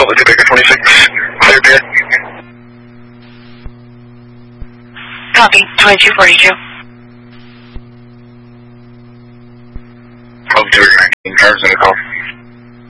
Call the Baker 26. Clear bid. Copy. 2242. Call the 19 cars in the call.